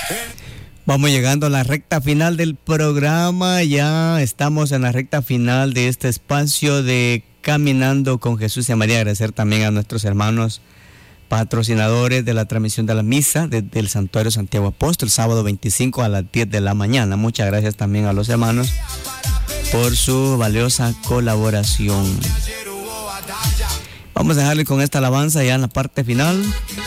Vamos llegando a la recta final del programa. Ya estamos en la recta final de este espacio de Caminando con Jesús y María. Agradecer también a nuestros hermanos patrocinadores de la transmisión de la misa desde el Santuario Santiago Apóstol, sábado 25 a las 10 de la mañana. Muchas gracias también a los hermanos por su valiosa colaboración. Vamos a dejarle con esta alabanza ya en la parte final.